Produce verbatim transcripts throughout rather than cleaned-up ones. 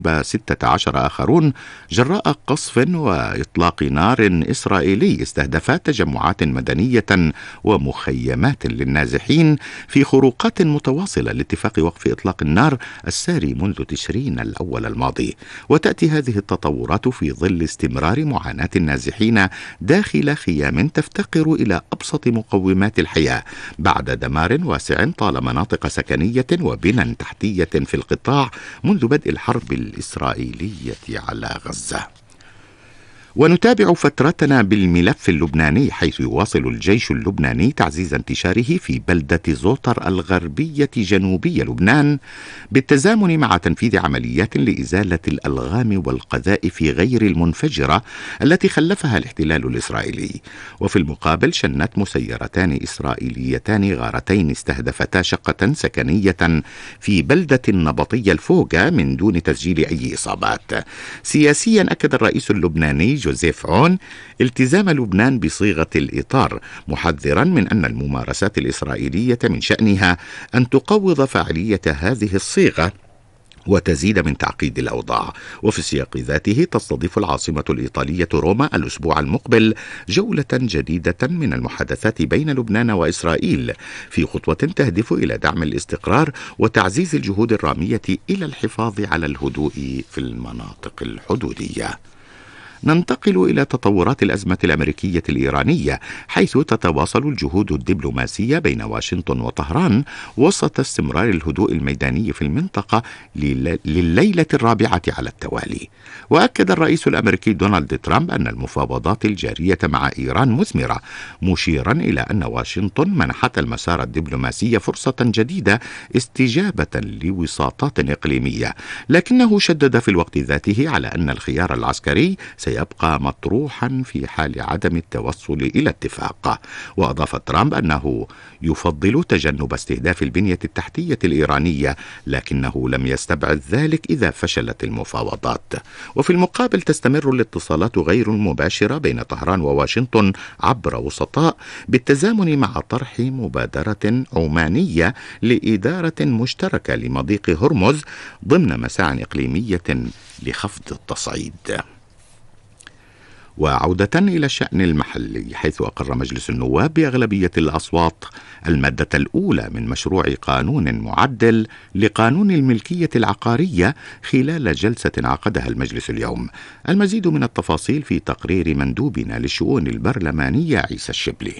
ستة عشر آخرون جراء قصف وإطلاق نار إسرائيلي استهدف تجمعات مدنية ومخيمات للنازحين في خروقات متواصلة لاتفاق وقف إطلاق النار الساري منذ تشرين الأول الماضي. وتأتي هذه التطورات في ظل استمرار معاناة النازحين داخل خيام تفتقر إلى أبسط مقومات الحياة بعد دمار واسع طال مناطق سكنية وبنى تحتية في القطاع منذ بدء الحرب الإسرائيلية على غزة. ونتابع فترتنا بالملف اللبناني، حيث يواصل الجيش اللبناني تعزيز انتشاره في بلدة زوطر الغربية جنوبي لبنان بالتزامن مع تنفيذ عمليات لإزالة الألغام والقذائف غير المنفجرة التي خلفها الاحتلال الإسرائيلي. وفي المقابل شنت مسيرتان إسرائيليتان غارتين استهدفتا شقة سكنية في بلدة النبطية الفوجة من دون تسجيل أي إصابات. سياسيا أكد الرئيس اللبناني جوزيف عون التزام لبنان بصيغة الإطار، محذرا من أن الممارسات الإسرائيلية من شأنها أن تقوض فاعلية هذه الصيغة وتزيد من تعقيد الأوضاع. وفي السياق ذاته تستضيف العاصمة الإيطالية روما الأسبوع المقبل جولة جديدة من المحادثات بين لبنان وإسرائيل في خطوة تهدف إلى دعم الاستقرار وتعزيز الجهود الرامية إلى الحفاظ على الهدوء في المناطق الحدودية. ننتقل إلى تطورات الأزمة الأمريكية الإيرانية، حيث تتواصل الجهود الدبلوماسية بين واشنطن وطهران وسط استمرار الهدوء الميداني في المنطقة لليلة الرابعة على التوالي. وأكد الرئيس الأمريكي دونالد ترامب أن المفاوضات الجارية مع إيران مثمرة، مشيرا إلى أن واشنطن منحت المسار الدبلوماسي فرصة جديدة استجابة لوساطات إقليمية، لكنه شدد في الوقت ذاته على أن الخيار العسكري سيبقى مطروحا في حال عدم التوصل إلى اتفاق. وأضاف ترامب أنه يفضل تجنب استهداف البنية التحتية الإيرانية، لكنه لم يستبعد ذلك إذا فشلت المفاوضات. وفي المقابل تستمر الاتصالات غير المباشرة بين طهران وواشنطن عبر وسطاء بالتزامن مع طرح مبادرة عمانية لإدارة مشتركة لمضيق هرمز ضمن مساع إقليمية لخفض التصعيد. وعودة إلى الشأن المحلي، حيث أقر مجلس النواب بأغلبية الأصوات المادة الأولى من مشروع قانون معدل لقانون الملكية العقارية خلال جلسة عقدها المجلس اليوم. المزيد من التفاصيل في تقرير مندوبنا للشؤون البرلمانية عيسى الشبلي.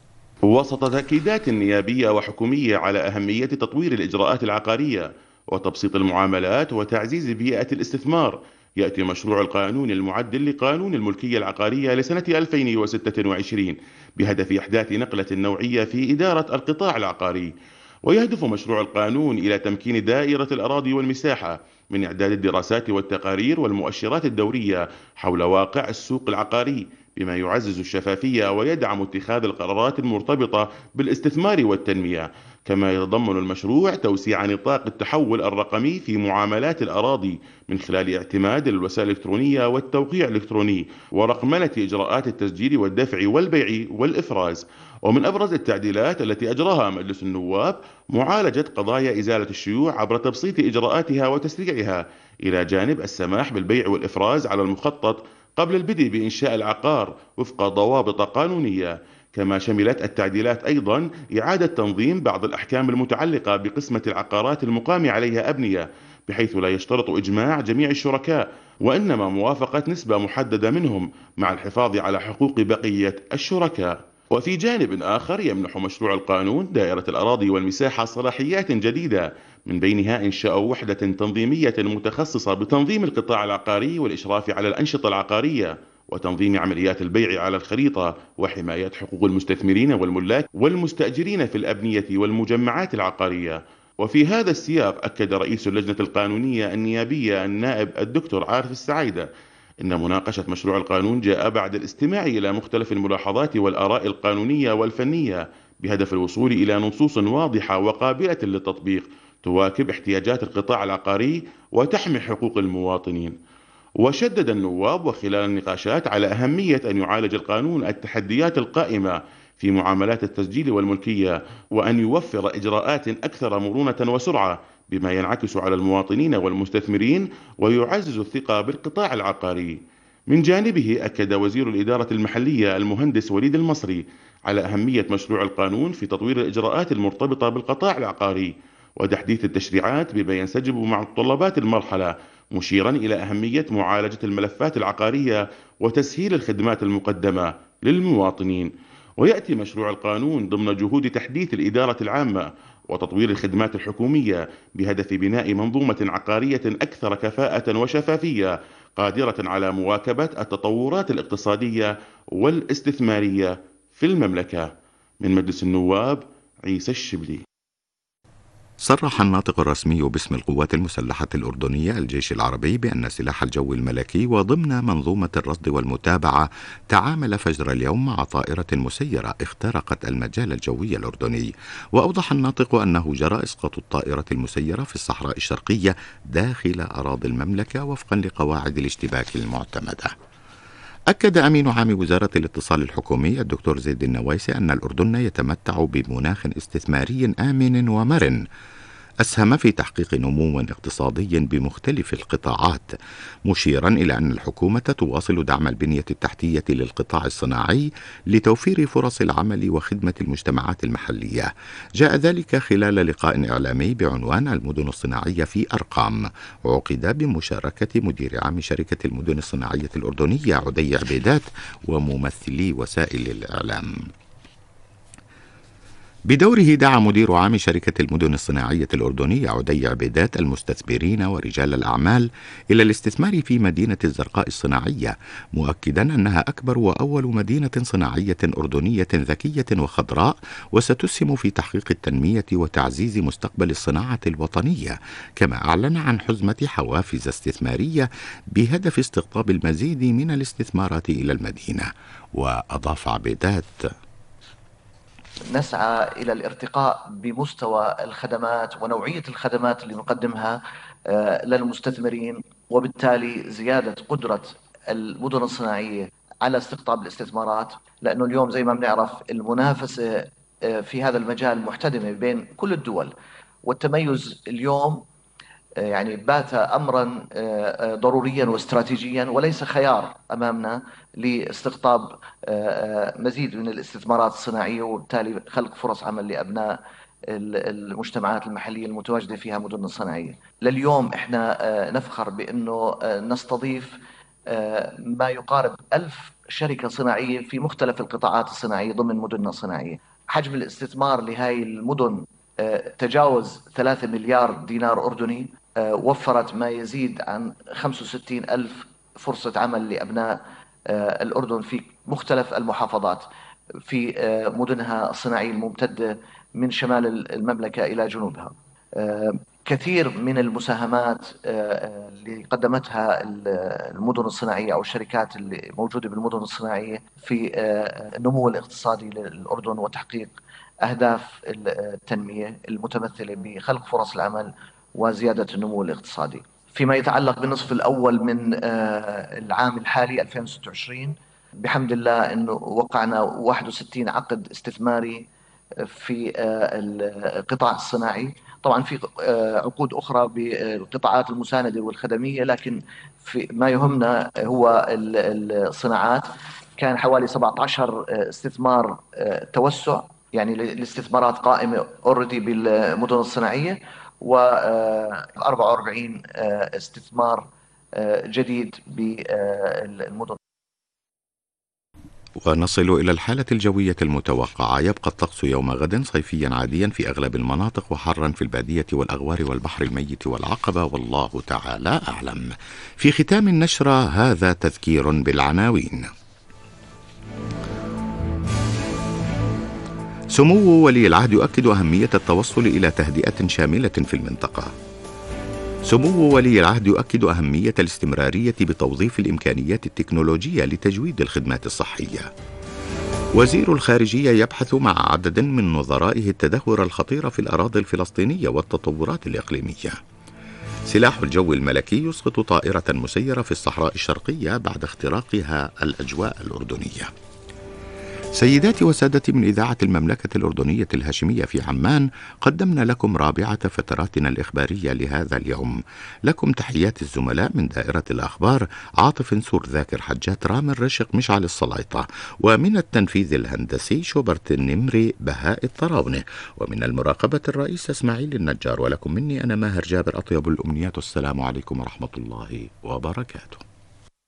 وسط تأكيدات نيابية وحكومية على أهمية تطوير الإجراءات العقارية وتبسيط المعاملات وتعزيز بيئة الاستثمار، يأتي مشروع القانون المعدل لقانون الملكية العقارية لسنة ألفين وستة وعشرين بهدف إحداث نقلة نوعية في إدارة القطاع العقاري. ويهدف مشروع القانون إلى تمكين دائرة الأراضي والمساحة من إعداد الدراسات والتقارير والمؤشرات الدورية حول واقع السوق العقاري، بما يعزز الشفافية ويدعم اتخاذ القرارات المرتبطة بالاستثمار والتنمية. كما يتضمن المشروع توسيع نطاق التحول الرقمي في معاملات الأراضي من خلال اعتماد الوسائل الإلكترونية والتوقيع الإلكتروني ورقمنة إجراءات التسجيل والدفع والبيع والإفراز. ومن أبرز التعديلات التي أجراها مجلس النواب معالجة قضايا إزالة الشيوع عبر تبسيط إجراءاتها وتسريعها، إلى جانب السماح بالبيع والإفراز على المخطط قبل البدء بإنشاء العقار وفق ضوابط قانونية. كما شملت التعديلات أيضا إعادة تنظيم بعض الأحكام المتعلقة بقسمة العقارات المقام عليها أبنية، بحيث لا يشترط إجماع جميع الشركاء وإنما موافقة نسبة محددة منهم مع الحفاظ على حقوق بقية الشركاء. وفي جانب آخر يمنح مشروع القانون دائرة الأراضي والمساحة صلاحيات جديدة، من بينها إنشاء وحدة تنظيمية متخصصة بتنظيم القطاع العقاري والإشراف على الأنشطة العقارية وتنظيم عمليات البيع على الخريطة وحماية حقوق المستثمرين والملاك والمستأجرين في الأبنية والمجمعات العقارية. وفي هذا السياق أكد رئيس اللجنة القانونية النيابية النائب الدكتور عارف السعيدة إن مناقشة مشروع القانون جاء بعد الاستماع إلى مختلف الملاحظات والآراء القانونية والفنية بهدف الوصول إلى نصوص واضحة وقابلة للتطبيق تواكب احتياجات القطاع العقاري وتحمي حقوق المواطنين. وشدد النواب وخلال النقاشات على أهمية أن يعالج القانون التحديات القائمة في معاملات التسجيل والملكية، وأن يوفر إجراءات أكثر مرونة وسرعة بما ينعكس على المواطنين والمستثمرين ويعزز الثقة بالقطاع العقاري. من جانبه أكد وزير الإدارة المحلية المهندس وليد المصري على أهمية مشروع القانون في تطوير الإجراءات المرتبطة بالقطاع العقاري وتحديث التشريعات بما ينسجم مع متطلبات المرحلة، مشيرا إلى أهمية معالجة الملفات العقارية وتسهيل الخدمات المقدمة للمواطنين. ويأتي مشروع القانون ضمن جهود تحديث الإدارة العامة وتطوير الخدمات الحكومية بهدف بناء منظومة عقارية أكثر كفاءة وشفافية قادرة على مواكبة التطورات الاقتصادية والاستثمارية في المملكة. من مجلس النواب، عيسى الشبلي. صرح الناطق الرسمي باسم القوات المسلحة الأردنية الجيش العربي بأن سلاح الجو الملكي وضمن منظومة الرصد والمتابعة تعامل فجر اليوم مع طائرة مسيرة اخترقت المجال الجوي الأردني. وأوضح الناطق أنه جرى إسقاط الطائرة المسيرة في الصحراء الشرقية داخل أراضي المملكة وفقا لقواعد الاشتباك المعتمدة. أكد أمين عام وزارة الاتصال الحكومي الدكتور زيد النوايسي أن الأردن يتمتع بمناخ استثماري آمن ومرن أسهم في تحقيق نمو اقتصادي بمختلف القطاعات، مشيرا إلى أن الحكومة تواصل دعم البنية التحتية للقطاع الصناعي لتوفير فرص العمل وخدمة المجتمعات المحلية. جاء ذلك خلال لقاء إعلامي بعنوان المدن الصناعية في أرقام، وعقد بمشاركة مدير عام شركة المدن الصناعية الأردنية عدي عبيدات وممثلي وسائل الإعلام. بدوره دعا مدير عام شركة المدن الصناعية الأردنية عدي عبيدات المستثمرين ورجال الأعمال إلى الاستثمار في مدينة الزرقاء الصناعية، مؤكدا أنها أكبر وأول مدينة صناعية أردنية ذكية وخضراء وستسهم في تحقيق التنمية وتعزيز مستقبل الصناعة الوطنية. كما أعلن عن حزمة حوافز استثمارية بهدف استقطاب المزيد من الاستثمارات إلى المدينة. وأضاف عبيدات: نسعى إلى الارتقاء بمستوى الخدمات ونوعية الخدمات اللي نقدمها للمستثمرين، وبالتالي زيادة قدرة المدن الصناعية على استقطاب الاستثمارات، لأنه اليوم زي ما بنعرف المنافسة في هذا المجال محتدمة بين كل الدول، والتميز اليوم يعني بات أمرا ضروريا واستراتيجيا وليس خيار أمامنا لاستقطاب مزيد من الاستثمارات الصناعية، وبالتالي خلق فرص عمل لأبناء المجتمعات المحلية المتواجدة فيها مدن صناعية. لليوم احنا نفخر بأنه نستضيف ما يقارب ألف شركة صناعية في مختلف القطاعات الصناعية ضمن مدننا الصناعية. حجم الاستثمار لهذه المدن تجاوز ثلاثة مليار دينار أردني، وفرت ما يزيد عن خمسة وستين ألف فرصة عمل لأبناء الأردن في مختلف المحافظات في مدنها الصناعية الممتدة من شمال المملكة إلى جنوبها. كثير من المساهمات اللي قدمتها المدن الصناعية أو الشركات اللي موجودة بالمدن الصناعية في النمو الاقتصادي للأردن وتحقيق أهداف التنمية المتمثلة بخلق فرص العمل وزيادة النمو الاقتصادي. فيما يتعلق بالنصف الأول من العام الحالي ألفين وستة وعشرين، بحمد الله أنه وقعنا واحد وستين عقد استثماري في القطاع الصناعي. طبعا في عقود أخرى بالقطاعات المساندة والخدمية، لكن في ما يهمنا هو الصناعات. كان حوالي سبعة عشر استثمار توسع، يعني الاستثمارات قائمة اوريدي بالمدن الصناعية، و أربعة وأربعين استثمار جديد بالمدن. ونصل إلى الحالة الجوية المتوقعة. يبقى الطقس يوم غد صيفيا عاديا في أغلب المناطق، وحرا في البادية والأغوار والبحر الميت والعقبة، والله تعالى أعلم. في ختام النشرة هذا تذكير بالعناوين. سمو ولي العهد يؤكد أهمية التوصل إلى تهدئة شاملة في المنطقة. سمو ولي العهد يؤكد أهمية الاستمرارية بتوظيف الإمكانيات التكنولوجية لتجويد الخدمات الصحية. وزير الخارجية يبحث مع عدد من نظرائه التدهور الخطير في الأراضي الفلسطينية والتطورات الإقليمية. سلاح الجو الملكي يسقط طائرة مسيرة في الصحراء الشرقية بعد اختراقها الأجواء الأردنية. سيداتي وسادتي، من إذاعة المملكة الأردنية الهاشمية في عمان قدمنا لكم رابعة فتراتنا الإخبارية لهذا اليوم. لكم تحيات الزملاء من دائرة الأخبار: عاطف نسور، ذاكر حجات، رامي رشق، مشعل السلايطة، ومن التنفيذ الهندسي شوبرت النمري، بهاء الطراونة، ومن المراقبة الرئيس إسماعيل النجار. ولكم مني أنا ماهر جابر أطيب الأمنيات. السلام عليكم ورحمة الله وبركاته.